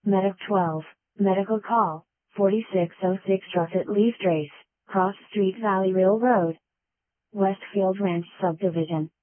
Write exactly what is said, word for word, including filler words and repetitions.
Medic twelve, Medical Call, forty-six oh six Drusset Leaf Trace, Cross Street Valley Railroad, Westfield Ranch Subdivision.